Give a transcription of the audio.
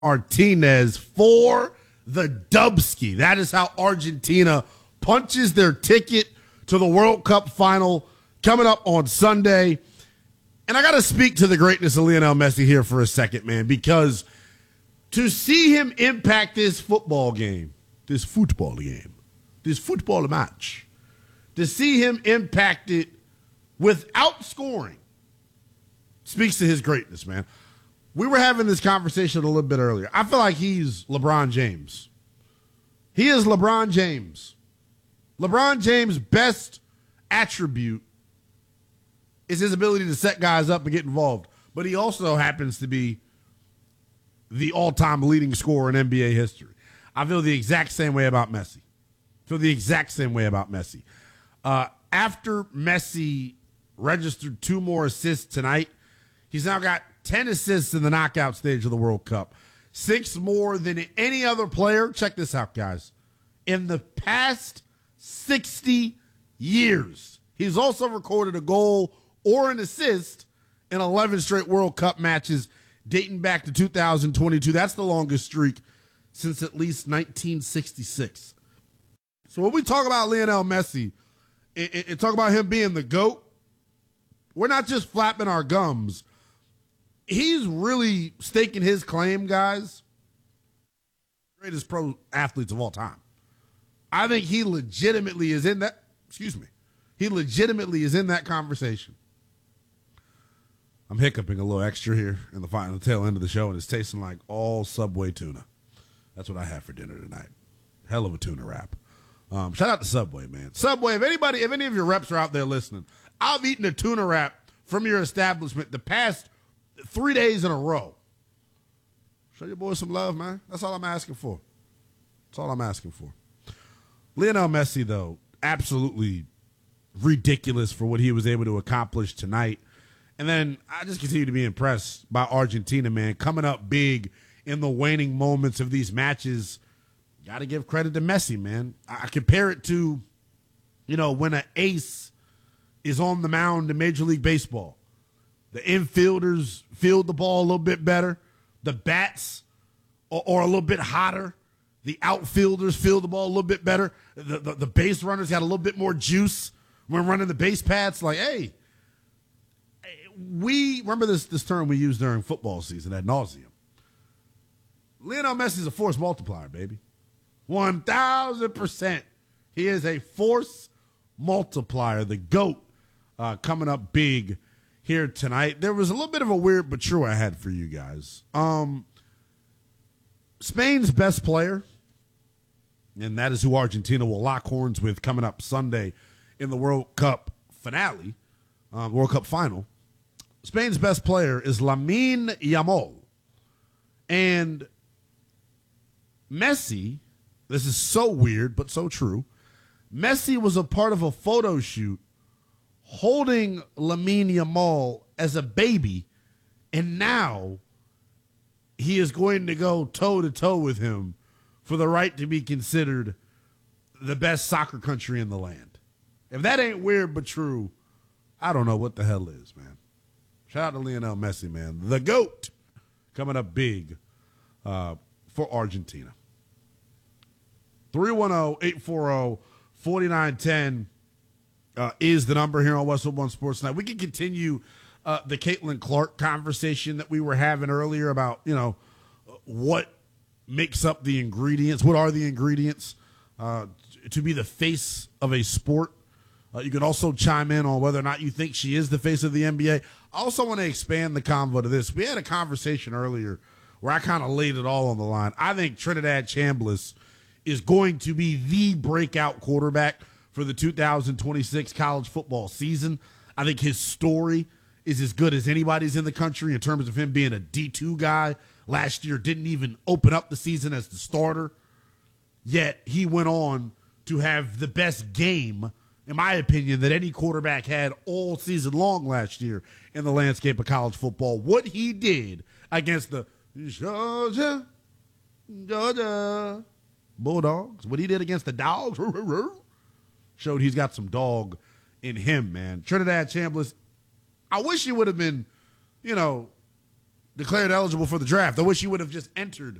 Martinez for the Dubski. That is how Argentina punches their ticket to the World Cup final coming up on Sunday. And I got to speak to the greatness of Lionel Messi here for a second, man, because to see him impact this football match, to see him impact it without scoring speaks to his greatness, man. We were having this conversation a little bit earlier. I feel like he's LeBron James. He is LeBron James. LeBron James' best attribute is his ability to set guys up and get involved. But he also happens to be the all-time leading scorer in NBA history. I feel the exact same way about Messi. After Messi registered 2 more assists tonight, he's now got 10 assists in the knockout stage of the World Cup. 6 more than any other player. Check this out, guys. In the past 60 years. He's also recorded a goal or an assist in 11 straight World Cup matches dating back to 2022. That's the longest streak since at least 1966. So when we talk about Lionel Messi and talk about him being the GOAT, we're not just flapping our gums. He's really staking his claim, guys. Greatest pro athletes of all time. I think he legitimately is in that, he legitimately is in that conversation. I'm hiccuping a little extra here in the tail end of the show, and it's tasting like all Subway tuna. That's what I had for dinner tonight. Hell of a tuna wrap. Shout out to Subway, man. Subway, if any of your reps are out there listening, I've eaten a tuna wrap from your establishment the past 3 days in a row. Show your boys some love, man. That's all I'm asking for. Lionel Messi, though, absolutely ridiculous for what he was able to accomplish tonight. And then I just continue to be impressed by Argentina, man. Coming up big in the waning moments of these matches. Got to give credit to Messi, man. I compare it to, when an ace is on the mound in Major League Baseball. The infielders field the ball a little bit better. The bats are a little bit hotter. The outfielders field the ball a little bit better. The base runners got a little bit more juice when running the base paths. Like, hey, we remember this term we used during football season ad nauseum. Lionel Messi is a force multiplier, baby. 1,000%. He is a force multiplier. The GOAT coming up big here tonight. There was a little bit of a weird but true I had for you guys. Spain's best player, and that is who Argentina will lock horns with coming up Sunday in the World Cup finale, World Cup final. Spain's best player is Lamine Yamal. And Messi, this is so weird but so true, Messi was a part of a photo shoot holding Lamine Yamal as a baby, and now he is going to go toe-to-toe with him for the right to be considered the best soccer country in the land. If that ain't weird but true, I don't know what the hell is, man. Shout out to Lionel Messi, man. The GOAT coming up big for Argentina. 310-840-4910 is the number here on Westwood One Sports Night. We can continue the Caitlin Clark conversation that we were having earlier about, what makes up the ingredients. What are the ingredients to be the face of a sport? You can also chime in on whether or not you think she is the face of the NBA. I also want to expand the convo to this. We had a conversation earlier where I kind of laid it all on the line. I think Trinidad Chambliss is going to be the breakout quarterback for the 2026 college football season. I think his story is as good as anybody's in the country in terms of him being a D2 guy. Last year didn't even open up the season as the starter, yet he went on to have the best game, in my opinion, that any quarterback had all season long last year in the landscape of college football. What he did against the Georgia Bulldogs, what he did against the Dogs, showed he's got some dog in him, man. Trinidad Chambliss, I wish he would have been, declared eligible for the draft. I wish he would have just entered